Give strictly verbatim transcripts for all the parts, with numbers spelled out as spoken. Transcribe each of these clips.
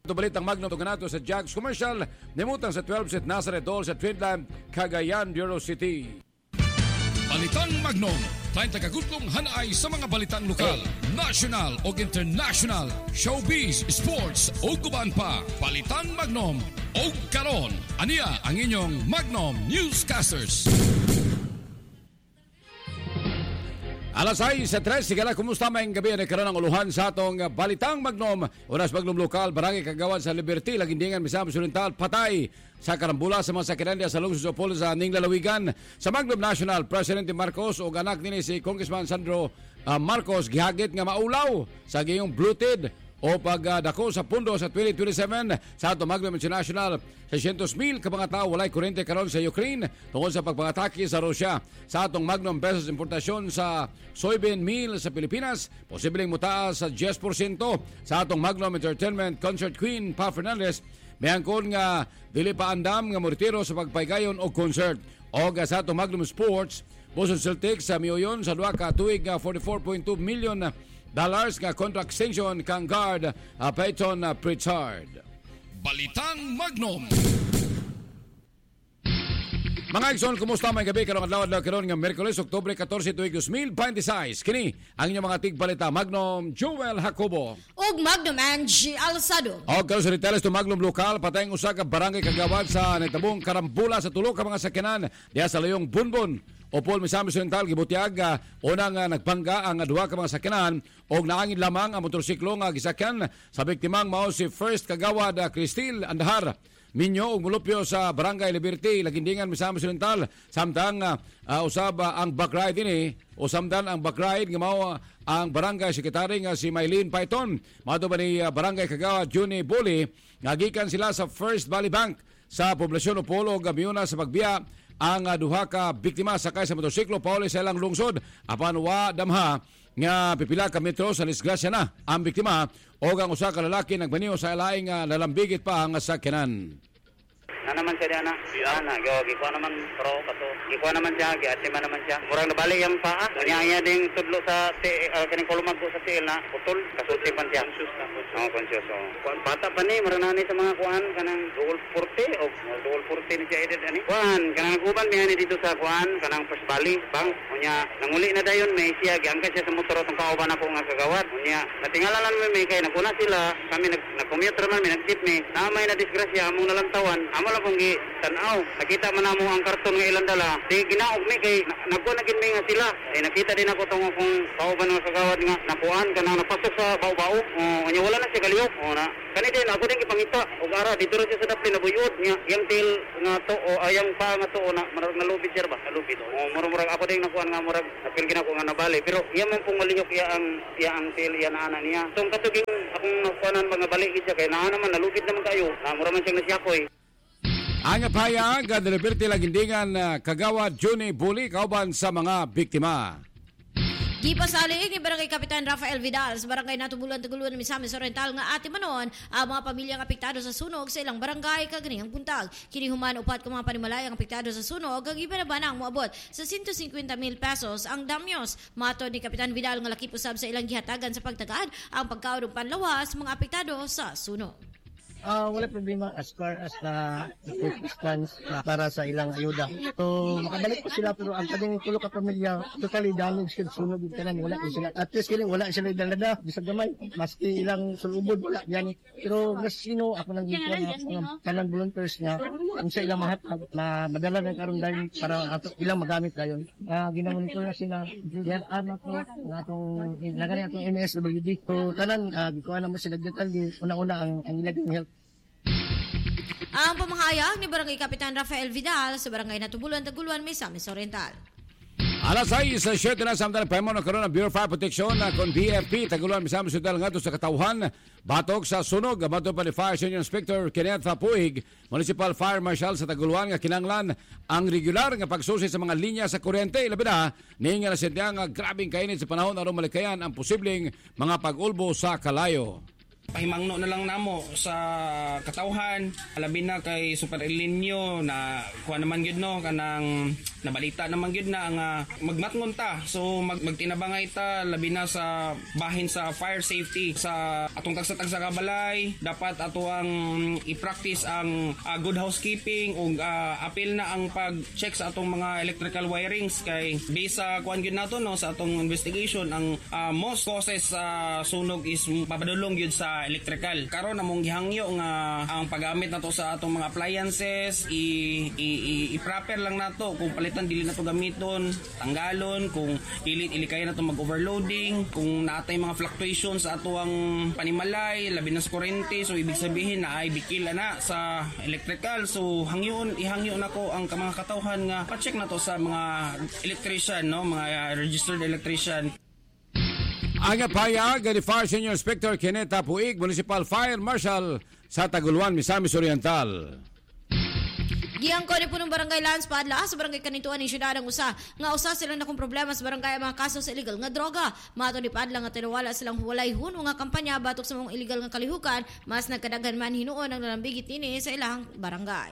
Tubalit ang Magnum Tuganato sa Jags Commercial, nimutang sa twelve set Nazareth Dole sa Twinland, Cagayan, Bureau City. Balitang Magnum, treinta kagutlong hanay sa mga balitang lokal, national o international, showbiz, sports o guban pa. Balitang Magnum o karon. Aniya ang inyong Magnum Newscasters. Alas ay sa tres, sigala, kumusta may gabi na karoon ng uluhan sa atong Balitang Magnum. Unas Magnum Lokal, Barangay Kagawad sa Liberty, Lagindingan, Misamis Oriental, patay sa karambula sa mga sakinandya sa lungsod sa Polo sa Ning Lalawigan. Sa Magnum National, Presidente Marcos o anak nini si Congressman Sandro uh, Marcos, gihagit nga maulaw sa gayong bluted o pagdako sa pundo sa twenty twenty-seven sa ato Magnum International. six hundred mil ka mga tao walay kuryente karon sa Ukraine tungkol sa pagpangatake sa Russia. Sa atong Magnum pesos importasyon sa soybean meal sa Pilipinas, posibleng mutaas sa ten percent. Sa atong Magnum Entertainment Concert Queen Pa Fernandez, may angkon nga dili pa andam nga moritiro sa pagpaygayon o concert. O sa atong Magnum Sports, Boston Celtics sa miuyon sa duha ka tuig nga forty-four point two million dollars nga contract extension kang guard uh, Peyton uh, Pritchard. Balitang Magnum. Mga igsoon, kumusta may gabi karong adlaw adlaw karon nga Miyerkules, Oktubre fourteen tuig twenty twenty-six. Kini ang inyong mga tigbalita, Magnum Joel Jacobo ug Magnum Angie Alsado. Og karon sa details to Magnum Lokal, patayng usa ka barangay Kagawad sa nitabong karambula sa tulo ka mga sakyanan diha sa layong Bunbon o Paul Misamis Oriental, gibutiag uh, unang uh, nagpangga ang uh, duha ka mga sakyanan og naangin lamang ang motorsiklo nga gisakyan sa biktimang mao si First Kagawad uh, Cristil Andahar Minyo og mulupyo sa Barangay Liberty, Lagindingan, Misamis Oriental. Samtang uh, uh, usab uh, ang backride ini o samdan ang backride nga mao uh, ang Barangay Secretary nga si Maylene Python. Mato ba ni uh, Barangay Kagawad Juni Boli, nagikan sila sa First Valley Bank sa poblasyon Upolo gamiuna sa pagbiya ang uh, duha ka biktima sakay sa motorsiklo pauli sa ilang lungsod. Apan wa damha nga pipila ka metro sa disgrasya na ang biktima o ang usa ka lalaki nagbaniho sa ilaing uh, lalambigit pa ang sakyanan. Na naman siya diana. Ana, go gikuha naman pro kato. Gikuha naman siya, giatima naman siya. Murang nabali yang paa. Kanya iya ding tudlo sa ti uh, kaning kulumag ko sa tiil na putol. Kasulti pan siya. Oh, conscious. Oh. Kuan bata pa ni murang nani sa mga kuan kanang dual forty o dual forty ni siya edit ani. Kuan kanang kuban mi ani dito sa kuan kanang First Valley bang. Unya nanguli na dayon may siya giangkat siya sa motor tong kauban ako nga kagawad. Unya natingalalan mi may kay nakuna sila. Kami nag nag-commute man mi nag-jeep mi. Namay na disgrasya among nalantawan. Amo lang kung gi-tanaw. Nakita man namo ang karton nga ilang dala. Di ginaog mi kay nagkuha na gid mi nga sila. Eh nakita din ako tong kung kauban nga kagawad nga nakuan kanang napasok sa bao-bao. Oh, unya wala na siya kaliyok. Oh na. Kani din ako din gipangita og ara dito ra siya sa dapli na buyod nga yang til nga to o ayang pa nga to na marag nalubid siya ba? Nalubid. Oh, murag ako din nakuan nga murag napil ginako nga nabali. Pero iya man pong maliyok iya ang iya ang til iya na ana niya. Tong katuging akong nakuanan mga balik gid siya kay naa naman nalubid naman kayo. Na mura man siyang nasyakoy. Ang pahayag ang Liberty Lagindingan uh, Kagawad Juni Buli kauban sa mga biktima. Gipasaliig ni Barangay Kapitan Rafael Vidal sa Barangay Natubulan Taguluan ng Misamis Oriental nga ati manon ang mga pamilyang apektado sa sunog sa ilang barangay kaganihang buntag. Kini human upat ka mga panimalayang apektado sa sunog ang ibanabanang moabot sa one hundred fifty mil pesos ang damyos. Matod ni Kapitan Vidal nga laki pusab sa ilang gihatagan sa pagtagaan ang pagkaon ng panlawas mga apektado sa sunog. Uh, wala problema as far as na assistance uh, para sa ilang ayuda. So, makabalik po sila pero ang kanyang tulo ka pamilya totally damaged kasi sunog yung tanan. Wala po sila. At least kiling wala sila dalada. Bisa gamay. Maski ilang sulubod wala yan. Pero nasino ako nang gituan ng kanan volunteers niya kung sa ilang mahat na madala ng karon dahil para ato ilang magamit dayon. Uh, ginamonitor na sila. Yan anak ko ng atong nagani atong M S W D. So, tanan uh, gikuan naman sila detalye. Una-una ang, ang ilang health. Ang pamahayag ni Barangay Kapitan Rafael Vidal sa Barangay Natubulan Taguluan, Misamis Oriental. Alas ay sa siyete na samtang paymo na karon ng Bureau of Fire Protection na kon B F P Taguluan Misamis Oriental ngadto sa katawhan batok sa sunog batok pa ni Fire Senior Inspector Kenneth Puig, Municipal Fire Marshal sa Taguluan nga kinanglan ang regular nga pagsusi sa mga linya sa kuryente ilabi na ning nga nasidya nga grabing kainit sa panahon aron malikayan ang posibleng mga pag-ulbo sa kalayo. pahimangno na lang namo sa katawhan, labi na kay Super El Nino na kuha naman gyud no kanang nabalita naman gyud na nga magmatngon ta. So mag magtinabangay ta labi na sa bahin sa fire safety sa atong tagsa-tagsa ka balay. Dapat ato ang i-practice ang uh, good housekeeping ug uh, apil na ang pag-check sa atong mga electrical wirings kay based sa kuan gyud nato no sa atong investigation ang uh, most causes sa uh, sunog is papadulong gyud sa electrical. Karon among gihangyo nga ang paggamit nato sa atong mga appliances i i, i, i proper lang nato kung palitan dili nato gamiton, tanggalon kung ilit ili kaya nato mag-overloading, kung naatay mga fluctuations sa ato ang panimalay, labi na sa kurente, so ibig sabihin na ay bikila na sa electrical. So hangyon ihangyo nako ang mga katawhan nga pa-check nato sa mga electrician no, mga registered electrician. Ang payag ni Fire Senior Inspector Keneta Puig, Municipal Fire Marshal sa Taguluan, Misamis Oriental. Giyang ko ni punong barangay Lance Padla sa barangay Kanituan ni syudad ang usa nga usa sila na kung problema sa barangay ang mga kaso sa illegal nga droga. Mato ni Padla nga tinawala silang huwalay huno nga kampanya batok sa mga illegal nga kalihukan, mas nagkadaghan man hinuon ang nalambigit nini sa ilang barangay.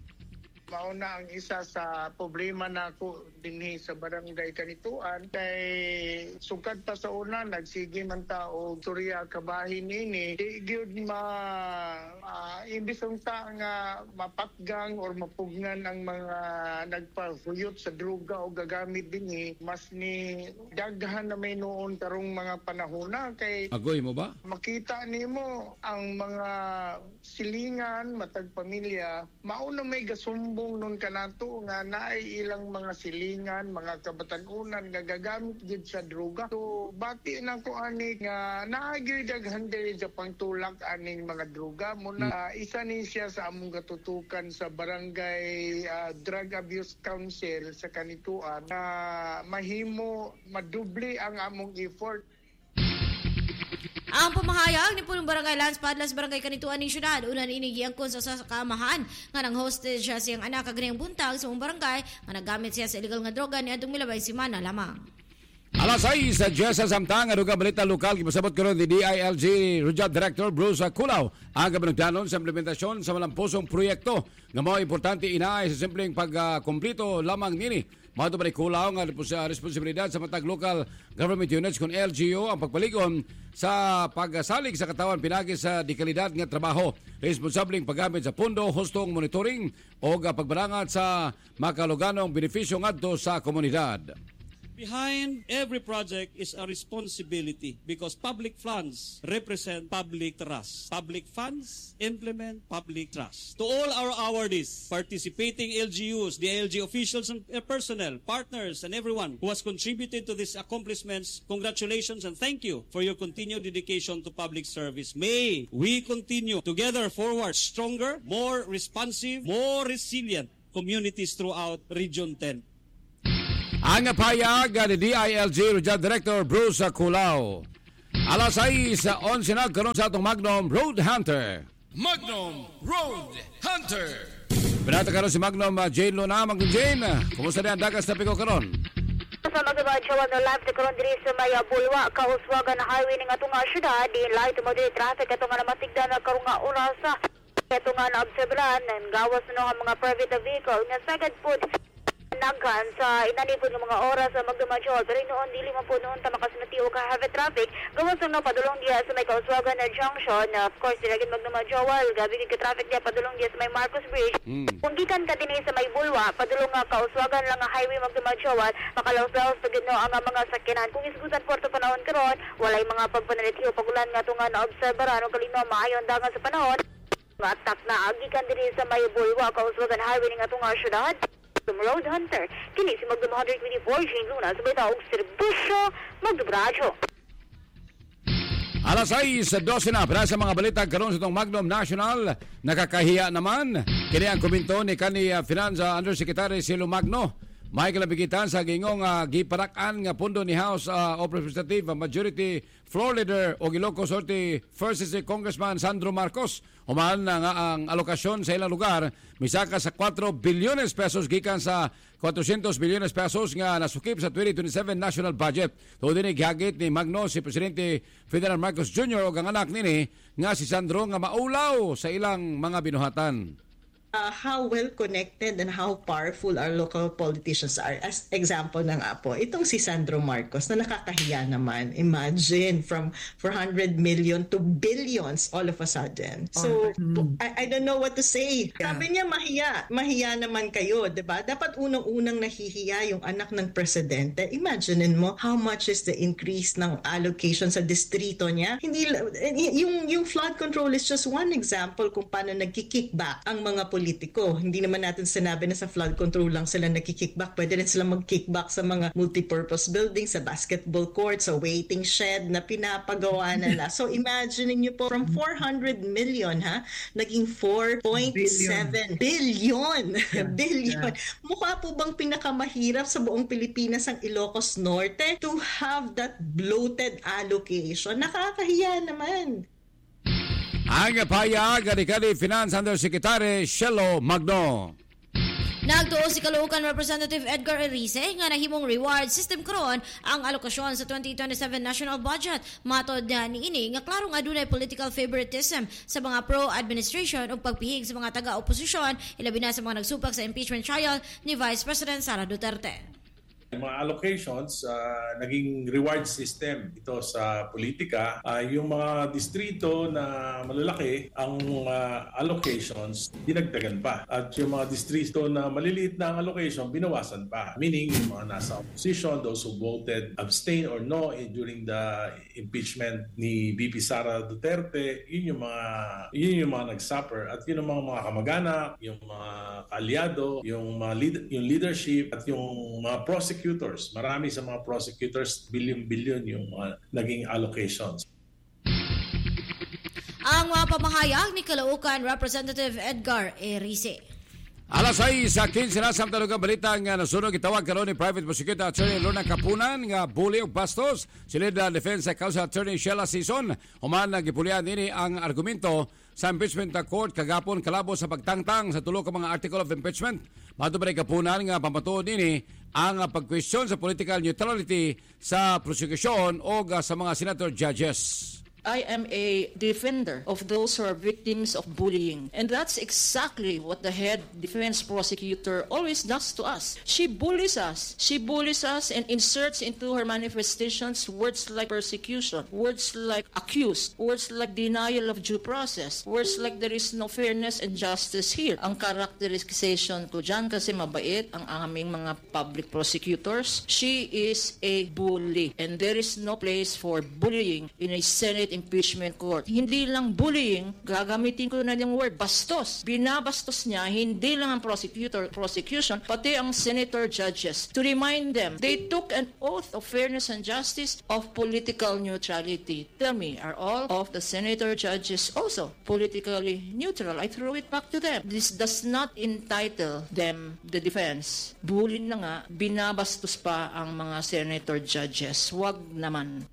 Mauna ang isa sa problema na ako dinhi sa barangay Kanituan kay sugad pa sa una nagsige man ta og surya kabahin nini di gyud ma uh, imbis ang ta nga mapatgang or mapugnan ang mga nagpahuyot sa droga o gagamit dinhi, mas ni daghan na may noon karong mga panahona kay agoy mo ba makita nimo ang mga silingan matag pamilya mauna may gasumbong nun kanato nga naay ilang mga silingan, mga kabatanunan nga gagamit gid sa droga. So bati na ko ani nga naagi daghan diri sa pangtulak aning mga droga muna uh, isa ni siya sa among katutukan sa barangay uh, Drug Abuse Council sa Kanituan na uh, mahimo madubli ang among effort. Ang pamahayag ni punong barangay Lance Padlas barangay Kanituan ni syudad unan inigi angkon sa sa kamahan nga nang hostage siya siyang anak kag niyang buntag sa barangay nga nagamit siya sa illegal nga droga niadtong milabay semana lamang. Alas seis sa Jessa Samtang, aduga balita lokal, kipasabot karon ni D I L G Rujat Director Bruce Culaw ang kabanagdanon sa implementasyon sa malampusong proyekto nga mao importante inaay sa simpleng pagkumpleto lamang nini. Mao to ba ni Culaw nga responsibilidad sa matag local government units kon L G U ang pagpaligon sa pagsalig sa katawan pinagi sa dekalidad nga trabaho. Responsableng paggamit sa pundo, hustong monitoring o pagbalangat sa makaluganong benepisyo ngadto sa komunidad. Behind every project is a responsibility because public funds represent public trust. Public funds implement public trust. To all our awardees, participating L G Us, the L G officials and personnel, partners, and everyone who has contributed to these accomplishments, congratulations and thank you for your continued dedication to public service. May we continue together forward stronger, more responsive, more resilient communities throughout Region ten. Ang payag ni D I L G Rujat Director Bruce Culaw. Alas seis sa onse na karon sa atong Magnum Road Hunter. Magnum Road Hunter. Pinata karon si Magnum uh, Jane Luna. Magnum Jane, kumusta na ang dagas na piko karon? Sa magbabadsyawan na live na karon diri sa may Bulwa, Kauswagan na highway ng atong syudad, di light mo diri traffic atong nga namatigdan na karong nga oras sa ito nga naobserbahan ng gawas na nga mga private vehicle nga sagad po naghan sa inanipod ng mga oras sa magdumadyol pero noon dili man po noon tamakas na tiyo ka heavy traffic gawas na padulong diya sa may Kauswagan na junction uh, of course dilagin magdumadyol gabi ka traffic diya padulong diya sa may Marcos Bridge mm. Kung gikan ka din sa may Bulwa padulong nga Kauswagan lang nga highway magdumadyol makalaos-laos pagid no ang mga sakyanan kung isgutan porto panahon karon walay mga pagpanalitiyo pagulan nga tunga na obserbaran o kalino maayon dagan sa panahon nga atak na gikan din sa may Bulwa Kauswagan highway nga tunga syudad Road Hunter. Kini si Magdum one twenty-four, Jane Luna, sa baytaog serbisyo, Magdubradyo. Alas seis sa dose na, para sa mga balita karon sa itong Magnum National, nakakahiya naman. Kini ang komento ni kani uh, Finance Undersecretary Silo Magno. Michael Abigitan sa gingong uh, giparakan nga pundo ni House uh, of Representative uh, Majority Floor Leader o Ilocos Norte First District Congressman Sandro Marcos. Humaan na nga ang alokasyon sa ilang lugar misaka sa four bilyones pesos gikan sa four hundred bilyones pesos nga nasukip sa twenty twenty-seven national budget. Tuod ni gihagit ni Magno si Presidente Ferdinand Marcos Junior o ang anak nini nga si Sandro nga maulaw sa ilang mga binuhatan. Uh, how well connected and how powerful our local politicians are. As example na nga po, itong si Sandro Marcos na nakakahiya naman. Imagine from four hundred million to billions all of a sudden. So, mm. I, I don't know what to say. Yeah. Sabi niya mahiya. Mahiya naman kayo, di ba? Dapat unang-unang nahihiya yung anak ng presidente. Imaginein mo how much is the increase ng allocation sa distrito niya. Hindi, yung, yung flood control is just one example kung paano nagkikickback ang mga politicians. Politiko. Hindi naman natin sinabi na sa flood control lang sila nagkikickback. Pwede rin sila mag-kickback sa mga multipurpose buildings, sa basketball court, sa waiting shed na pinapagawa nila. So imagine niyo po, from four hundred million, ha, naging four point seven billion. Yeah. billion. Yeah. Mukha po bang pinakamahirap sa buong Pilipinas ang Ilocos Norte to have that bloated allocation? Nakakahiya naman. Ang payag ni Kali Finance Undersecretary Shelo Magno. Nagtuo si Caloocan Representative Edgar Erice nga nahimong reward system karon ang alokasyon sa twenty twenty-seven national budget. Matod na niini nga klarong adunay political favoritism sa mga pro-administration ug pagpihig sa mga taga-oposisyon, ilabi na sa mga nagsupak sa impeachment trial ni Vice President Sara Duterte. Mga allocations, uh, naging reward system ito sa politika. Uh, yung mga distrito na malalaki, ang uh, allocations dinagdagan pa. At yung mga distrito na maliliit na ang allocation, binawasan pa. Meaning, yung mga nasa opposition, those who voted abstain or no during the impeachment ni V P Sara Duterte, yun yung mga, yun yung mga nag-suffer. At yun yung mga, mga kamag-anak, yung mga kaalyado, yung, mga lead, yung leadership, at yung mga prosecutors. Marami sa mga prosecutors, billion-billion yung mga naging allocations. Ang mga pamahayag ni Caloocan Representative Edgar Erice. Alas ay sa quince na samtang lugar balita nga nasunog itawag karon ni Private Prosecutor Attorney Lorna Kapunan nga bully og bastos. Sila na Defense Counsel Attorney Sheila Sison human nagipulian nini ang argumento sa impeachment court kagapon kalabo sa pagtangtang sa tulo ka mga article of impeachment. Mato ba Kapunan nga pamatuod nini ang pagkwestiyon sa political neutrality sa prosecution o sa mga senator judges. I am a defender of those who are victims of bullying. And that's exactly what the head defense prosecutor always does to us. She bullies us. She bullies us and inserts into her manifestations words like persecution, words like accused, words like denial of due process, words like there is no fairness and justice here. Ang characterization ko dyan kasi mabait ang aming mga public prosecutors. She is a bully. And there is no place for bullying in a Senate impeachment court. Hindi lang bullying, gagamitin ko na yung word, bastos. Binabastos niya, hindi lang ang prosecutor, prosecution, pati ang senator judges. To remind them, they took an oath of fairness and justice, of political neutrality. Tell me, are all of the senator judges also politically neutral? I throw it back to them. This does not entitle them, the defense. Bullying na nga, binabastos pa ang mga senator judges. Wag naman.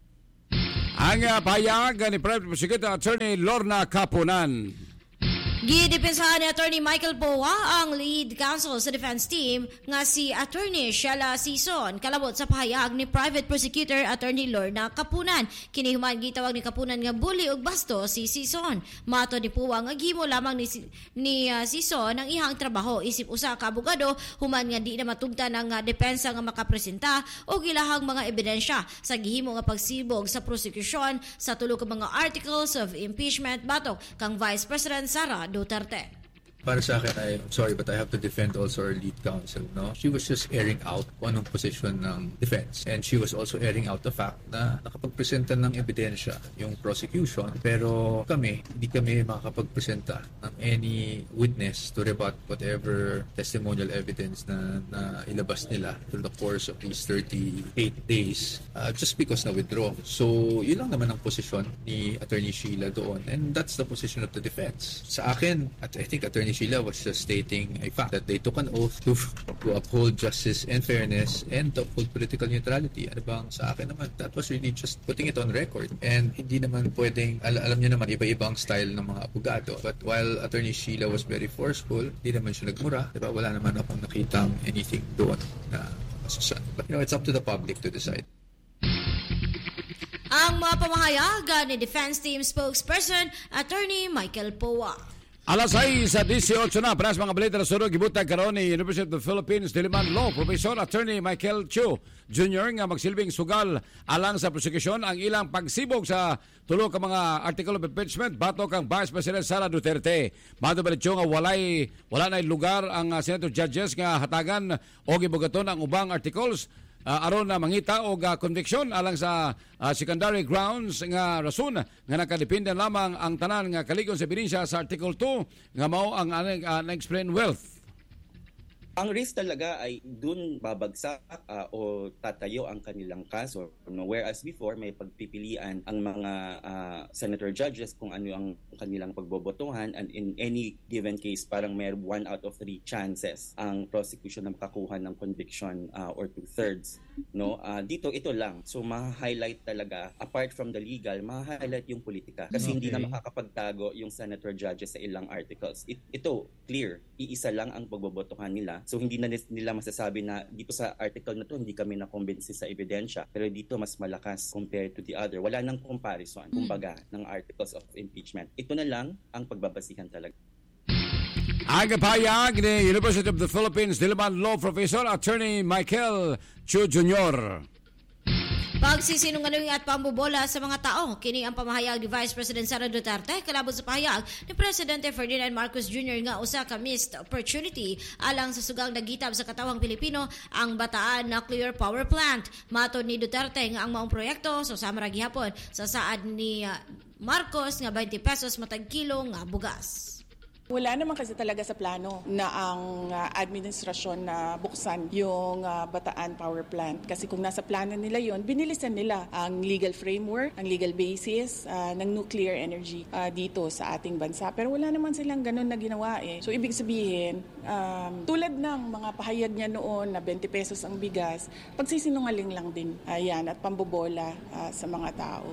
Ang payag ni Private Prosecutor Attorney Lorna Kapunan. Gidepensahan ni Attorney Michael Poa ang lead counsel sa defense team nga si Attorney Sheila Sison kalabot sa pahayag ni Private Prosecutor Attorney Lorna Kapunan. Kini human gitawag ni Kapunan nga bully og basto si Sison. Mato ni Poa nga gimo lamang ni, ni uh, Sison ang ihang trabaho isip usa ka abogado human nga di na matugtan ang uh, depensa nga makapresenta o gilahang mga ebidensya sa gihimo nga pagsibog sa prosecution sa tulo ka mga articles of impeachment batok kang Vice President Sara Duterte. Para sa akin, I'm sorry but I have to defend also our lead counsel. No, she was just airing out kung anong position ng defense, and she was also airing out the fact na nakapagpresenta ng ebidensya yung prosecution, pero kami hindi kami makakapagpresenta ng any witness to rebut whatever testimonial evidence na, na ilabas nila through the course of these thirty-eight days uh, just because na withdraw. So yun lang naman ang posisyon ni Attorney Sheila doon, and that's the position of the defense. Sa akin, at I think Attorney Attorney Sheila was just stating a fact that they took an oath to, to uphold justice and fairness and to uphold political neutrality. Ano bang sa akin naman, that was really just putting it on record. And hindi naman pwedeng, al- alam niyo naman, iba-ibang style ng mga abogado. But while Attorney Sheila was very forceful, hindi naman siya nagmura. Diba? Wala naman akong nakitang anything doon na masusan. But you know, it's up to the public to decide. Ang mga pamahayagan ni Defense Team Spokesperson Attorney Michael Poa. Alas sais sa eighteen na, panas mga balita na sunod, gibutag karon ni University of the Philippines Diliman Law Professor Attorney Michael Chu Junior nga magsilbing sugal alang sa prosecution ang ilang pagsibog sa tulo ka mga article of impeachment batok kang Vice President Sara Duterte. Mato balita nga walay wala na lugar ang uh, Senator judges nga hatagan o gibugaton ang ubang articles Uh, aron na mangita og uh, conviction alang sa uh, secondary grounds nga rason nga nakadepende lamang ang tanan nga kaligon sa ebidensya sa Article two nga mao ang uh, unexplained wealth. Ang risk talaga ay dun babagsak uh, o tatayo ang kanilang kaso. No? Whereas before, may pagpipilian ang mga uh, senator judges kung ano ang kanilang pagbobotohan, and in any given case, parang may one out of three chances ang prosecution na makakuha ng conviction uh, or two-thirds. No, uh, dito ito lang. So ma-highlight talaga, apart from the legal, ma-highlight yung politika. Kasi okay. Hindi na makakapagtago yung senator judges sa ilang articles. It, ito, clear. Iisa lang ang pagbobotohan nila. So hindi na nila masasabi na dito sa article na to hindi kami na-convince sa ebidensya. Pero dito mas malakas compared to the other. Wala nang comparison, kumbaga, ng articles of impeachment. Ito na lang ang pagbabasihan talaga. Ang pahayag ni University of the Philippines Diliman Law Professor Attorney Michael Chu Junior Pagsisinungaling at pambobola sa mga tao, kini ang pamahayag ni Vice President Sara Duterte kalabot sa pahayag ni Presidente Ferdinand Marcos Junior nga usa ka missed opportunity alang sa sugang nagitab sa katawang Pilipino ang Bataan Nuclear Power Plant. Matod ni Duterte nga ang maong proyekto so sama ra gihapon sa saad ni Marcos nga twenty pesos matag kilo nga bugas. Wala naman kasi talaga sa plano na ang uh, administrasyon na buksan yung uh, Bataan Power Plant. Kasi kung nasa plano nila yon, binilisan nila ang legal framework, ang legal basis uh, ng nuclear energy uh, dito sa ating bansa. Pero wala naman silang ganun na ginawa eh. So ibig sabihin, um, tulad ng mga pahayag niya noon na twenty pesos ang bigas, pagsisinungaling lang din uh, yan at pambobola uh, sa mga tao.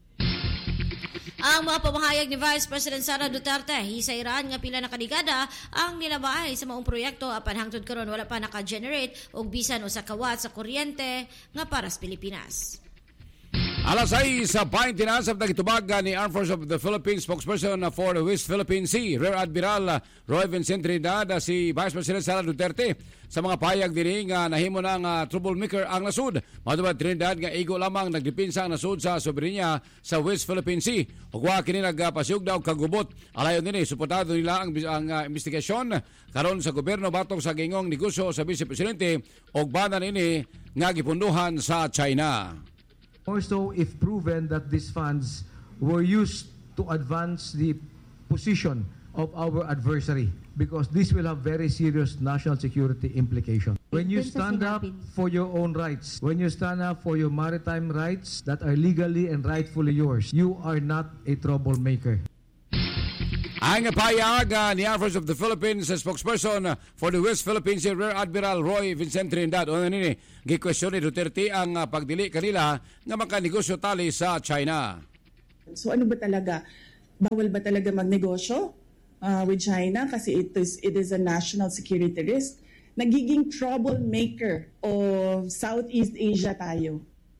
Ang mga pamahayag ni Vice President Sara Duterte, hisayran nga pila na kadikada ang nilabaay sa maong proyekto apan hangtod karon wala pa naka-generate og bisan usa ka watt sa kuryente nga para sa Pilipinas. Alas sais sa twenty na sa nagitubag ni Armed Forces of the Philippines spokesperson for the West Philippine Sea, Rear Admiral Roy Vincent Trinidad, si Vice President Sara Duterte sa mga payag diri nga nahimo ng uh, troublemaker ang nasud. Madubad Trinidad nga igo lamang nagdipinsa ang nasud sa soberenya sa West Philippine Sea. Ug wa kini nagpasiyog daw kagubot. Alayon dinhi suportado nila ang, ang uh, investigasyon karon sa gobyerno batok sa gingong negosyo sa Vice Presidente ug banan ini nga gipunduhan sa China. Also, if proven that these funds were used to advance the position of our adversary, because this will have very serious national security implications. When you stand up for your own rights, when you stand up for your maritime rights that are legally and rightfully yours, you are not a troublemaker. Ang payag uh, ni Air Force of the Philippines uh, spokesperson uh, for the West Philippine Sea, Rear Admiral Roy Vincent Trinidad. O nini, gikwestiyon ni Duterte ang uh, pagdili kanila nga makanegosyo tali sa China. So ano ba talaga? Bawal ba talaga magnegosyo uh, with China kasi it is, it is a national security risk? Nagiging troublemaker of Southeast Asia tayo.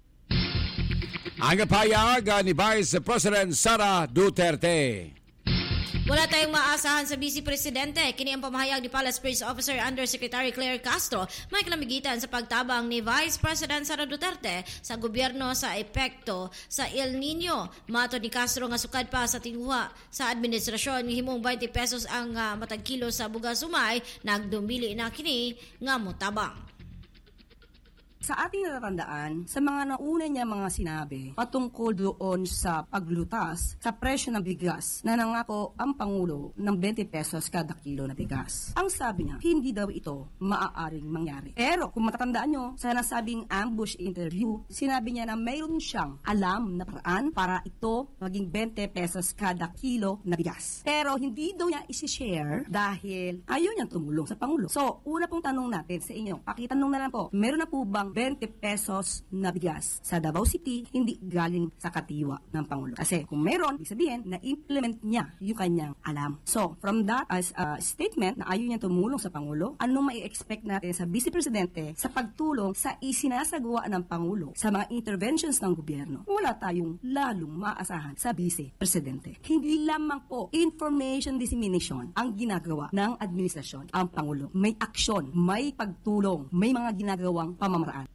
Ang payag uh, ni Vice President Sara Duterte. Wala tayong maasahan sa Vice Presidente. Kini ang pamahayag ni Palace Press Officer Undersecretary Claire Castro may kalamigitan sa pagtabang ni Vice President Sara Duterte sa gobyerno sa epekto sa El Nino. Matod ni Castro nga sukad pa sa tingwa sa administrasyon ng himong twenty pesos ang uh, matag kilo sa bugas sumay, nagdumili na kini nga motabang. Sa ating natatandaan, sa mga nauna niya mga sinabi patungkol doon sa paglutas sa presyo ng bigas na nangako ang Pangulo ng twenty pesos kada kilo na bigas. Ang sabi niya, hindi daw ito maaaring mangyari. Pero kung matatandaan nyo, sa nasabing ambush interview, sinabi niya na mayroon siyang alam na paraan para ito maging twenty pesos kada kilo na bigas. Pero hindi daw niya isi-share dahil ayaw niyang tumulong sa Pangulo. So, una pong tanong natin sa inyo, pakitanong na lang po, meron na po bang twenty pesos na bigas sa Davao City hindi galing sa katiwa ng Pangulo? Kasi kung meron, ibig sabihin na implement niya yung kanyang alam. So, from that as a statement na ayaw niya tumulong sa Pangulo, ano mai-expect natin sa Vice Presidente sa pagtulong sa isinasagawa ng Pangulo sa mga interventions ng gobyerno? Wala tayong lalong maasahan sa Vice Presidente. Hindi lamang po information dissemination ang ginagawa ng administrasyon. Ang Pangulo may aksyon, may pagtulong, may mga ginagawang pamamaraan.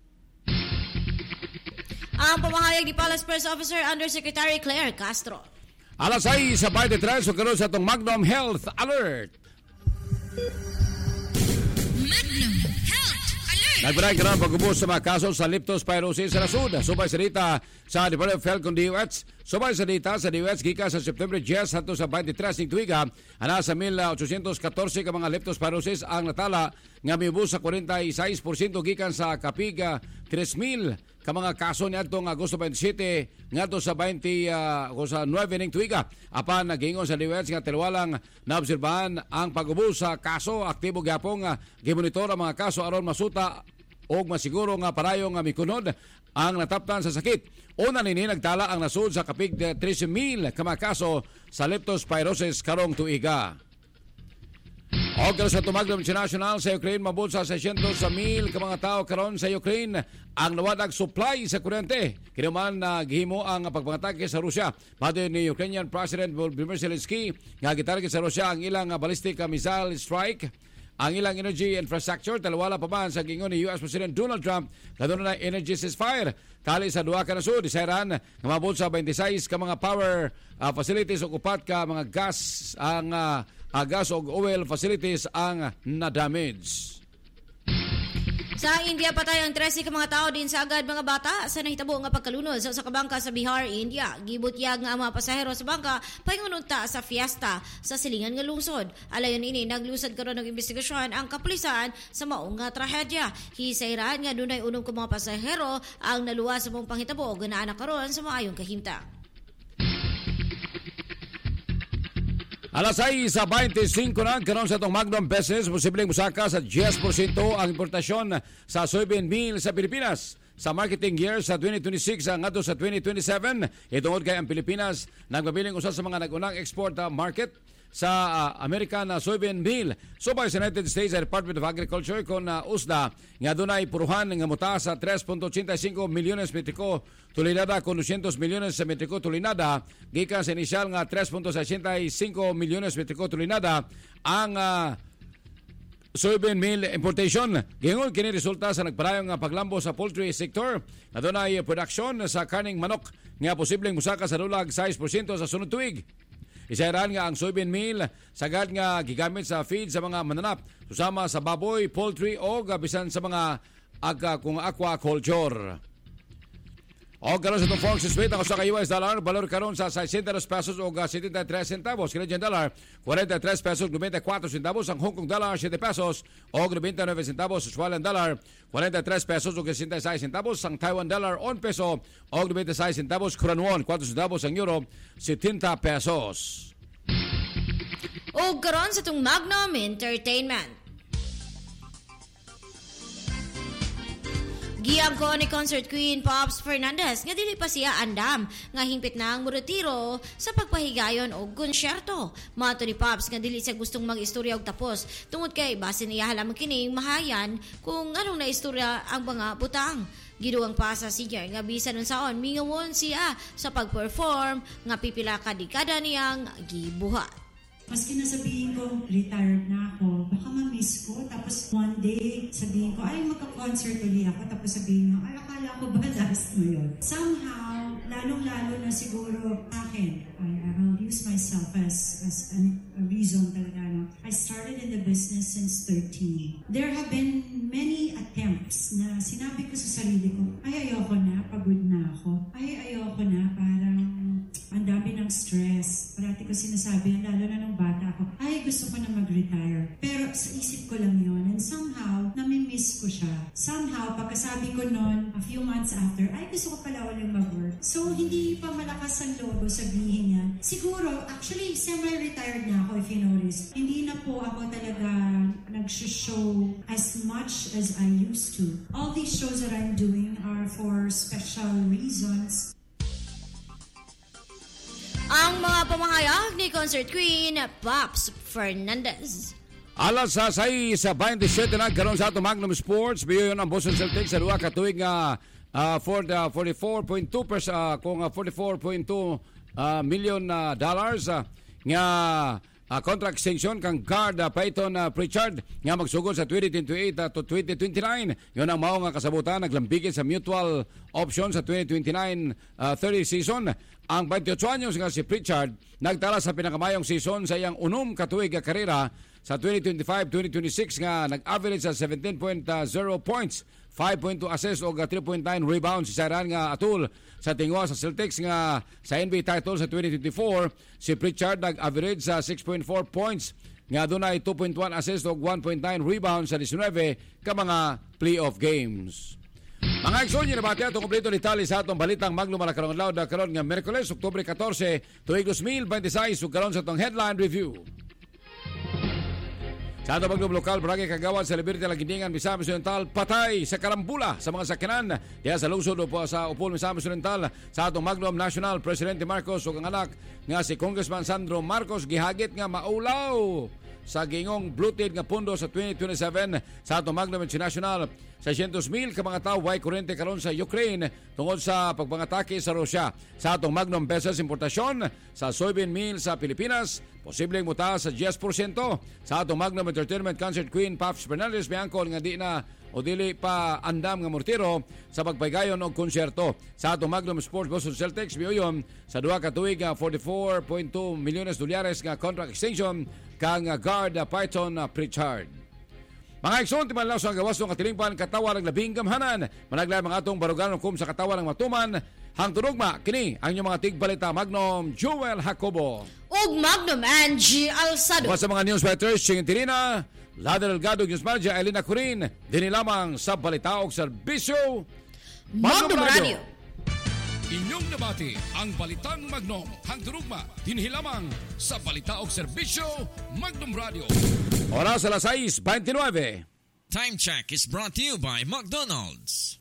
Ang pamahayag ni Palace Press Officer Undersecretary Claire Castro. Alas seis sa twenty-three, so karoon sa itong Magnum Health Alert. Magnum Health Alert. Nagbaray ka ng pag-ubos sa mga kaso sa leptospirosis sa nasud. Subay sa dita sa Department of Health kung D O H. Subay sa dita sa D O H, gika sa September ten hato sa twenty-three ng tuiga, ana sa eighteen fourteen ka mga leptospirosis ang natala nga miubos sa forty-six percent gikan sa kapiga three thousand ka mga kaso niadtong Agosto twenty-seven ngadto sa twenty uh, sa nine ning tuiga. Apan nagingon sa D O H nga tilwalang naobserbahan ang pag-ubos sa kaso, aktibo gyapon nga gimonitor ang mga kaso aron masuta og masiguro nga parayo nga mikunod ang nataptan sa sakit. Una nini nagtala ang nasud sa kapig three thousand ka mga kaso sa leptospirosis karong tuiga. O karon sa tumagdom international sa Ukraine, mabot sa six hundred mil ka mga tao karon sa Ukraine ang nawadag supply sa kuryente. Kinuman na gihimo ang pagpangatake sa Russia. Pati ni Ukrainian President Volodymyr Zelensky nga gitarget sa Russia ang ilang ballistic missile strike, ang ilang energy infrastructure. Talwala pa man sa gingon ni U S President Donald Trump kadto na energy ceasefire kali sa duha ka nasud. Isairan nga mabot sa twenty-six ka mga power uh, facilities o upat ka mga gas ang uh, uh, gas o oil facilities ang na-damage. Sa India, patay ang thirteen ka mga tao din sa agad mga bata sa nahitabo nga pagkalunod sa usa ka bangka sa Bihar, India. Gibutyag nga ang mga pasahero sa bangka paingununta sa fiesta sa silingan nga lungsod. Alayon ini naglusad karon ng investigasyon ang kapulisan sa maong nga trahedya. Hisayran nga dunay unom ka mga pasahero ang naluwas sa mong panghitabo ug naa na karon sa maayong kahimtang. Alas seis sa twenty-five na karon sa itong Magnum Business, posibleng musaka sa ten percent ang importasyon sa soybean meal sa Pilipinas sa marketing year sa twenty twenty-six ngadto sa twenty twenty-seven. Itungod kay ang Pilipinas nagmabiling usa sa mga nagunang export market sa uh, American uh, soybean meal. Subay sa United States Department of Agriculture kon uh, U S D A nga dunay puruhan nga muta sa three point eight five milyones metriko tulinada kon two hundred milyones sa metriko tulinada gikan sa inisyal nga three point sixty-five milyones metriko tulinada ang uh, soybean meal importation. Gingon kini resulta sa nagparayong nga paglambo sa poultry sector nga dunay production sa kaning manok nga posibleng musaka sa dulag six percent sa sunod tuig. Isairan nga ang soybean meal sagad nga gigamit sa feed sa mga mananap susama sa baboy, poultry o bisan sa mga aga kung aquaculture. O karon sa itong forex rate ang usa ka U S dollar balor karon sa sixty pesos o seventy-three centavos. Canadian dollar forty-three pesos ninety-four centavos. Ang Hong Kong dollar seven pesos o ninety-nine centavos. Australian dollar forty-three pesos o sixty-six centavos. Ang Taiwan dollar one peso o ninety-six centavos. Korean won four centavos. Ang euro seventy pesos. O karon sa itong Magnum Entertainment. Giyang ko ni Concert Queen Pops Fernandez nga dili pa siya andam nga hingpit na ang muretiro sa pagpahigayon o konsyerto. Mato ni Pops nga dili siya gustong mag-istorya og tapos tungod kay basin iya lamang kining mahayan kung anong naistorya ang mga butang. Giduang pa sa singer nga bisan nun saon mingawon siya sa pag-perform nga pipila ka dekada niyang gibuhat. Maski nasabihin ko, retired na ako, baka ma-miss ko. Tapos one day, sabihin ko, ay magka-concert ulit ako. Tapos sabihin ko, ay akala ko ba last mo yun? Somehow, lalong-lalo na siguro akin, I, I'll use myself as, as an, a reason talaga. No? I started in the business since thirteen. There have been many attempts na sinabi ko sa sarili ko, ay ayoko na, pagod na ako. Ay ayoko na, parang ang dami ng stress. Parati ko sinasabi, lalo na nung bata ako, ay gusto ko na mag-retire. Pero sa isip ko lang yun. And somehow, nami-miss ko siya. Somehow, pagkasabi ko noon, a few months after, ay gusto ko pala ulit mag-work. So, hindi pa malakas ang logo sabihin yan. Siguro, actually, semi-retired na ako if you notice. Hindi na po ako talaga nag-show as much as I used to. All these shows that I'm doing are for special reasons. Ang mga pamahayag ni Concert Queen, Pops Fernandez. Alas sa say sa twenty-seven na karon sa ato Magnum Sports, biyo yun ang Boston Celtics sa duha ka tuig nga uh, for the forty-four point two percent uh, kung uh, forty-four point two uh, million uh, dollars uh, nga uh, contract extension kang guard uh, Peyton uh, Pritchard nga magsugod sa twenty twenty-eight uh, to twenty twenty-nine. Yun ang mao nga kasabutan naglambigit sa mutual option sa twenty twenty-nine thirty season. Ang twenty-eight anyos nga si Pritchard nagtala sa pinakamayong season sa iyang unom katuig nga karera sa twenty twenty-five twenty twenty-six nga nag-average sa seventeen point zero points, five point two assists o three point nine rebounds. Isa ran nga atul sa tingwa sa Celtics nga sa N B A title sa twenty twenty-four. Si Pritchard nag-average sa six point four points nga dunay two point one assists o one point nine rebounds sa nineteen ka mga playoff games. Mga eksonyo na bati atong kompleto ni Tali sa atong balitang Magnum Malakarong Laud na karon nga Miyerkules, Oktubre fourteen, tuig twenty twenty-six ug karon sa atong headline review. Sa atong Magnum Lokal, Barangay Kagawan sa Liberty Lagindingan, Misamis Oriental, patay sa karambula sa mga sakyanan diya sa lungsod upo sa Upol, Misamis Oriental. Sa atong Magnum National, Presidente Marcos ug ang anak nga si Congressman Sandro Marcos gihagit nga maulaw sa gingong bloated nga pundo sa twenty twenty-seven. Sa atong Magnum International, sa one hundred mil ka mga tao way kurente karon sa Ukraine tungod sa pagpangatake sa Russia. Sa atong Magnum Pesos importasyon sa soybean meal sa Pilipinas posibleng mutaas sa ten percent. Sa atong Magnum Entertainment, Concert Queen Pops Fernandez miangkon nga di na o dili pa andam nga mortiro sa pagpaygayon og konserto. Sa atong Magnum Sports, Boston Celtics biuyon sa duha ka tuig nga forty-four point two milyones dolyares nga contract extension kang guard Peyton Pritchard. Mga ekson, timan lang sa gawas ng katilingpan katawan ng labing gamhanan. Managlaan mga atong barugan kum sa katawan ng matuman. Hang tunugma, kini ang inyong mga tigbalita Magnum Joel Jacobo ug Magnum Angie Alsado. Sa mga news writers, Ching Tirina, Lada Delgado, News Manager, Elena Corin, dini lamang sa balita og serbisyo Magnum, Magnum Radio. Inyong nabati ang Balitang Magnum. Hangturugma, dinhi lamang sa balita og serbisyo Magnum Radio. Oras alas sais twenty-nine. Time check is brought to you by McDonald's.